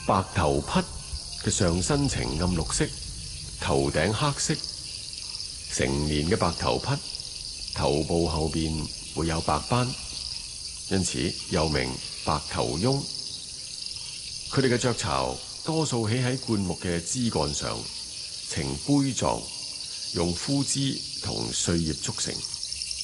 白頭匹嘅上身呈暗綠色，頭頂黑色。成年嘅白頭匹頭部後邊會有白斑，因此又名白頭翁。佢哋嘅雀巢多數起喺灌木嘅枝幹上，呈杯狀，用枯枝同碎葉築成。